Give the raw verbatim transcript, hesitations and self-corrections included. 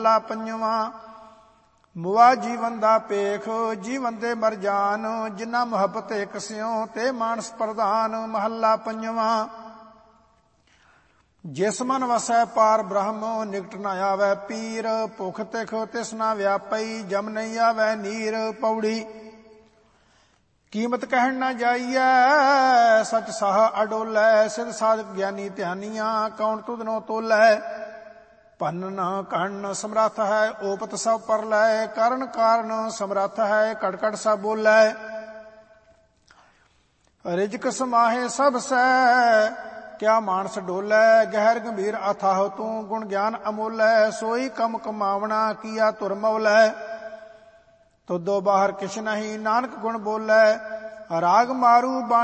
ਮਹੱਲਾ ਪੰਜਵਾਂ। ਮੁਆ ਜੀਵਨ ਦਾ ਪੇਖ, ਜੀਵਨ ਦੇ ਮਰ ਜਾਨ, ਜਿਨ੍ਹਾਂ ਮੁਹੱਬਤ ਇਕ ਸਿਉ ਤੇ ਮਾਨਸ ਪ੍ਰਧਾਨ। ਮਹੱਲਾ ਪੰਜਵਾਂ। ਜਿਸ ਮਨ ਵਸੈ ਪਾਰ ਬ੍ਰਹਮ, ਨਿਕਟ ਨ ਆਵੈ ਪੀਰ, ਭੁਖ ਤਿਖ ਤਿਸ ਨਾ ਵਿਆਪਈ, ਜਮ ਨਹੀਂ ਆਵੈ ਨੀਰ। ਪੌੜੀ। ਕੀਮਤ ਕਹਿਣ ਨਾ ਜਾਈਐ, ਸਚ ਸਾਹ ਅਡੋਲੈ, ਸਿਧ ਸਾਧਕ ਗਿਆਨੀ ਧਿਆਨੀਆਂ, ਕੌਣ ਤੁਧਨੋ ਤੋਲੈ। ਭੰਨ ਕਣ ਸਮਰੱਥ ਹੈ, ਓਪਤ ਸਭ ਪਰ ਲੈ, ਕਰਨ ਕਾਰਨ ਸਮਰੱਥ ਹੈ, ਘਟ ਘਟ ਸਭ ਬੋਲੈ। ਰਿਜਕ ਸਮਾਹੇ ਸਭ ਸੈ, ਕਿਆ ਮਾਨਸ ਡੋਲੈ, ਗਹਿਰ ਗੰਭੀਰ ਅਥਾਹ ਤੂੰ, ਗੁਣ ਗਿਆਨ ਅਮੋਲੈ। ਸੋਈ ਕਮ ਕਮਾਵਣਾ, ਕੀਆ ਧੁਰ ਮੌਲੈ, ਤੁਧੋ ਬਾਹਰ ਕਿਛ ਨਹੀਂ, ਨਾਨਕ ਗੁਣ ਬੋਲੈ। ਰਾਗ ਮਾਰੂ